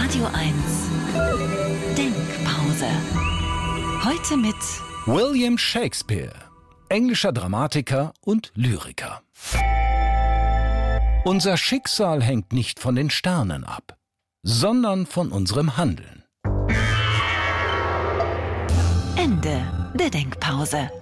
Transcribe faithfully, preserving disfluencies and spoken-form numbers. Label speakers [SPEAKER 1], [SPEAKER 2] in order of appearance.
[SPEAKER 1] Radio eins Denkpause. Heute mit
[SPEAKER 2] William Shakespeare, englischer Dramatiker und Lyriker. Unser Schicksal hängt nicht von den Sternen ab, sondern von unserem Handeln.
[SPEAKER 1] Ende der Denkpause.